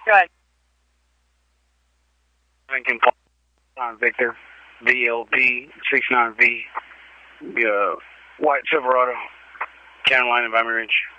Good. Lincoln Park, Victor, VLB 69V, White Silverado, Carolina, Vimy Ridge.